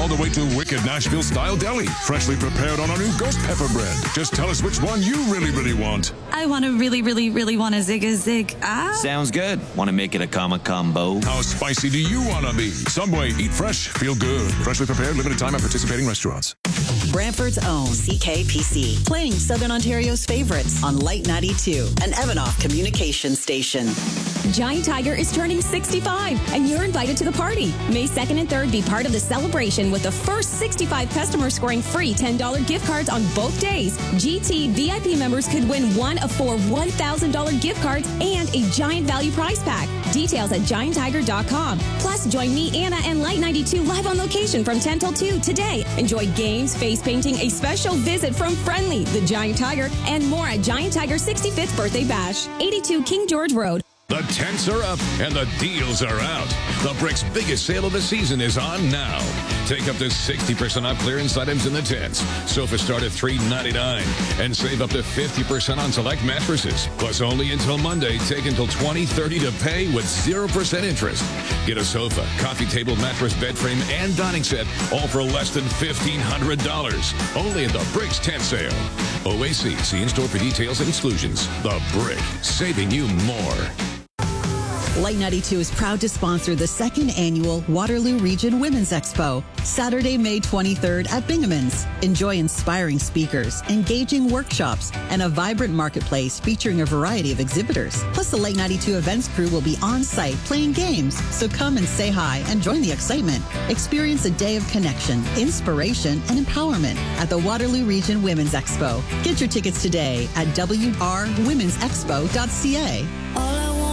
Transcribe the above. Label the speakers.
Speaker 1: all the way to wicked Nashville-style deli, freshly prepared on our new ghost pepper bread. Just tell us which one you really, really want.
Speaker 2: I want to really want a zig.
Speaker 3: Sounds good. Want to make it a combo?
Speaker 1: How spicy do you want to be? Subway, eat fresh, feel good. Freshly prepared, limited time at participating restaurants.
Speaker 4: Brantford's own CKPC, playing Southern Ontario's favorites on Light 92, an Evanoff communication station.
Speaker 5: Giant Tiger is turning 65, and you're invited to the party. May 2nd and 3rd, be part of the celebration with the first 65 customers scoring free $10 gift cards on both days. GT VIP members could win one of 4 $1,000 gift cards and a giant value prize pack. Details at gianttiger.com. Plus, join me, Anna, and Light 92 live on location from 10 till 2 today. Enjoy games, face painting, a special visit from Friendly, the Giant Tiger, and more at Giant Tiger 65th Birthday Bash, 82 King George Road.
Speaker 6: The tents are up and the deals are out. The Brick's biggest sale of the season is on now. Take up to 60% off clearance items in the tents. Sofas start at $399 and save up to 50% on select mattresses. Plus, only until Monday, take until 2030 to pay with 0% interest. Get a sofa, coffee table, mattress, bed frame, and dining set, all for less than $1,500. Only at the Brick's tent sale. OAC, see in-store for details and exclusions. The Brick, saving you more.
Speaker 4: Light 92 is proud to sponsor the 2nd annual Waterloo Region Women's Expo, Saturday, May 23rd at Bingaman's. Enjoy inspiring speakers, engaging workshops, and a vibrant marketplace featuring a variety of exhibitors. Plus, the Light 92 events crew will be on site playing games, so come and say hi and join the excitement. Experience a day of connection, inspiration, and empowerment at the Waterloo Region Women's Expo. Get your tickets today at wrwomensexpo.ca.